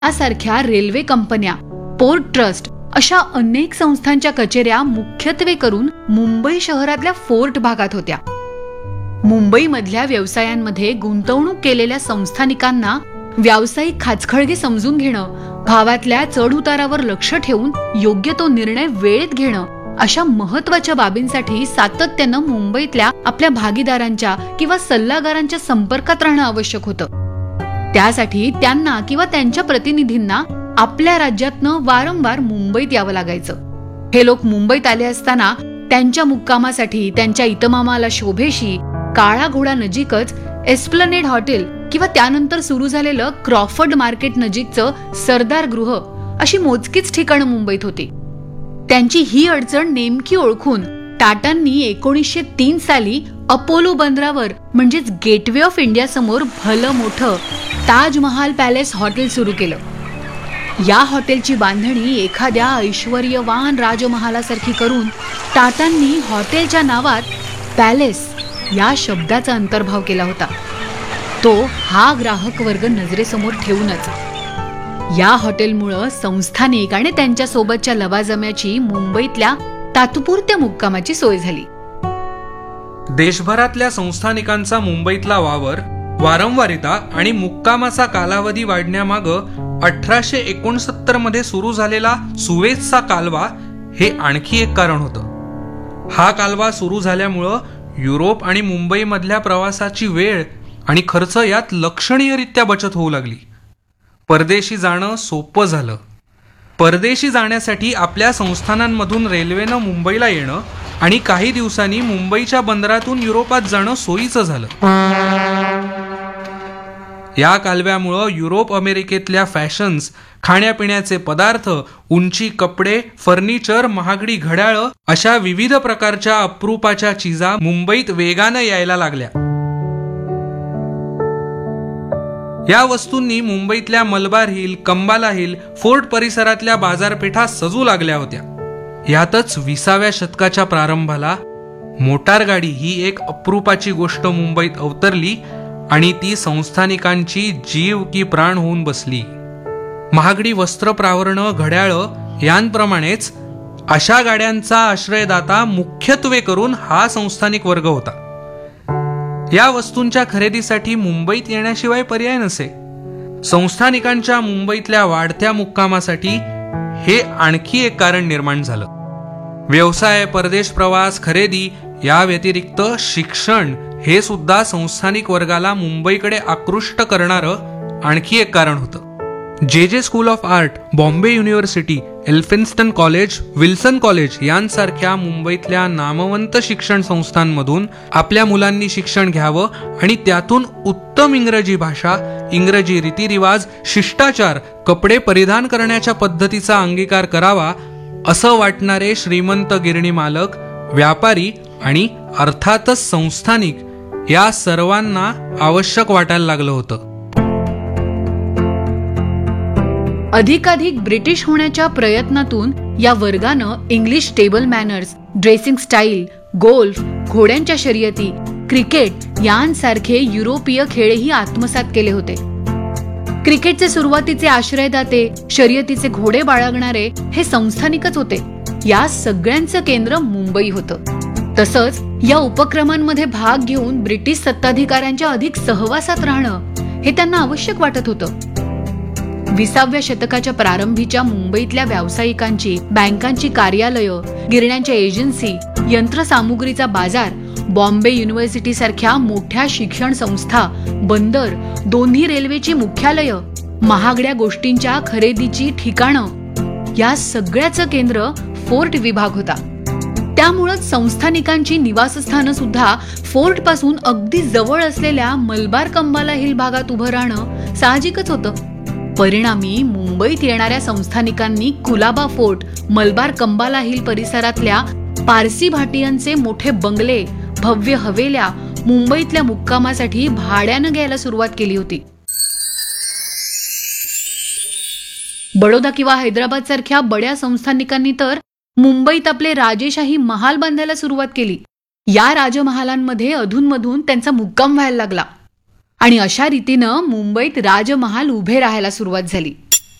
यासारख्या रेल्वे कंपन्या, port trust अशा अनेक संस्थांच्या कचेऱ्या मुख्यत्वे करून मुंबई शहरातल्या फोर्ट भागात होत्या. मुंबईमधल्या व्यवसायांमध्ये गुंतवणूक केलेल्या संस्थानिकांना व्यावसायिक खाचखळगे समजून घेणं, भावातल्या चढउतारावर लक्ष ठेवून योग्य तो निर्णय वेळेत घेणं अशा महत्वाच्या बाबींसाठी सातत्यानं मुंबईतल्या आपल्या भागीदारांच्या किंवा सल्लागारांच्या संपर्कात राहणं आवश्यक होतं. त्यासाठी त्यांना किंवा त्यांच्या प्रतिनिधींना आपल्या राज्यातनं वारंवार मुंबईत यावं लागायचं. हे लोक मुंबईत आले असताना त्यांच्या मुक्कामासाठी त्यांच्या इतमामाला शोभेशी काळा घोडा नजीकच एस्प्लनेड हॉटेल किंवा त्यानंतर सुरू झालेलं क्रॉफर्ड मार्केट नजीकचं सरदार गृह अशी मोजकीच ठिकाणं मुंबईत होती. त्यांची ही अडचण नेमकी ओळखून टाटांनी 1903 साली अपोलो बंदरावर म्हणजेच गेटवे ऑफ इंडिया समोर भलं मोठं ताजमहाल पॅलेस हॉटेल सुरू केलं. या हॉटेलची बांधणी एखाद्या ऐश्वर्यवान राजमहालासारखी करून टाटांनी हॉटेलच्या नावात पॅलेस या शब्दाचा अंतर्भाव केला होता. तो हा ग्राहक वर्ग नजरेसमोर ठेवूनच. या हॉटेलमुळं संस्थानिक आणि त्यांच्या सोबतच्या लवाजम्याची मुंबईतल्या तात्पुरत्या मुक्कामाची सोय झाली. देशभरातल्या संस्थानिकांचा मुंबईतला वावर, वारंवारिता आणि मुक्कामाचा कालावधी वाढण्यामागं 1869 मध्ये सुरू झालेला सुवेझचा कालवा हे आणखी एक कारण होतं. हा कालवा सुरू झाल्यामुळं युरोप आणि मुंबईमधल्या प्रवासाची वेळ आणि खर्च यात लक्षणीयरित्या बचत होऊ लागली. परदेशी जाणं सोपं झालं. परदेशी जाण्यासाठी आपल्या संस्थानांमधून रेल्वेनं मुंबईला येणं आणि काही दिवसांनी मुंबईच्या बंदरातून युरोपात जाणं सोयीचं झालं. या कालव्यामुळं युरोप अमेरिकेतल्या फॅशन्स, खाण्यापिण्याचे पदार्थ, उंची कपडे, फर्निचर, महागडी घड्याळं अशा विविध प्रकारच्या अप्रूपाच्या चीजा मुंबईत वेगानं यायला लागल्या. या वस्तूंनी मुंबईतल्या Malabar hill, Kambala hill, fort परिसरातल्या बाजारपेठा सजू लागल्या होत्या. यातच 20व्या शतकाच्या प्रारंभाला मोटारगाडी ही एक अप्रूपाची गोष्ट मुंबईत अवतरली आणि ती संस्थानिकांची जीव की प्राण होऊन बसली. महागडी वस्त्र, प्रावरणं, घड्याळं यांप्रमाणेच अशा गाड्यांचा आश्रयदाता मुख्यत्वे करून हा संस्थानिक वर्ग होता. या वस्तूंच्या खरेदीसाठी मुंबईत येण्याशिवाय पर्याय नसे. संस्थानिकांच्या मुंबईतल्या वाढत्या मुक्कामासाठी हे आणखी एक कारण निर्माण झालं. व्यवसाय, परदेश प्रवास, खरेदी या व्यतिरिक्त शिक्षण हे सुद्धा संस्थानिक वर्गाला मुंबईकडे आकृष्ट करणारं आणखी एक कारण होतं. जे school of art, Bombay university, Elphinstone college, Wilson college यांसारख्या मुंबईतल्या नामवंत शिक्षण संस्थांमधून आपल्या मुलांनी शिक्षण घ्यावं आणि त्यातून उत्तम इंग्रजी भाषा, इंग्रजी रीतिरिवाज, शिष्टाचार, कपडे परिधान करण्याच्या पद्धतीचा अंगीकार करावा असं वाटणारे श्रीमंत गिरणी मालक, व्यापारी आणि अर्थातच संस्थानिक या सर्वांना आवश्यक वाटायला लागलं होतं. अधिकाधिक ब्रिटिश होण्याच्या प्रयत्नातून या वर्गानं English table manners, dressing style, golf, घोड्यांच्या शर्यती, क्रिकेट यांसारखे युरोपीय खेळही आत्मसात केले होते. क्रिकेटचे सुरुवातीचे आश्रयदाते, शर्यतीचे घोडे बाळगणारे हे संस्थानिकच होते. या सगळ्यांचं केंद्र मुंबई होतं. तसंच या उपक्रमांमध्ये भाग घेऊन ब्रिटिश सत्ताधिकाऱ्यांच्या अधिक सहवासात राहणं हे त्यांना आवश्यक वाटत होतं. 20व्या शतकाच्या प्रारंभीच्या मुंबईतल्या व्यावसायिकांची, बँकांची कार्यालयं, गिरण्यांच्या एजन्सी, यंत्रसामुग्रीचा बाजार, बॉम्बे युनिव्हर्सिटी सारख्या मोठ्या शिक्षण संस्था, बंदर, दोन्ही रेल्वेची मुख्यालयं, महागड्या गोष्टींच्या खरेदीची ठिकाणं या सगळ्याचं केंद्र फोर्ट विभाग होता. त्यामुळेच संस्थानिकांची निवासस्थानं सुद्धा फोर्ट पासून अगदी जवळ असलेल्या मलबार कंबाला हिल भागात उभं राहणं साहजिकच होतं. परिणामी मुंबईत येणाऱ्या संस्थानिकांनी कुलाबा फोर्ट, मलबार कंबाला हिल परिसरातल्या पारसी भाटियांचे मोठे बंगले, भव्य हवेल्या मुंबईतल्या मुक्कामासाठी भाड्यानं घ्यायला सुरुवात केली होती. बडोदा किंवा हैदराबाद सारख्या बड्या संस्थानिकांनी तर मुंबईत आपले राजेशाही महाल बांधायला सुरुवात केली. या राजमहालांमध्ये अधूनमधून त्यांचा मुक्काम व्हायला लागला आणि अशा रीतीनं मुंबईत राजमहाल उभे राहायला सुरुवात झाली.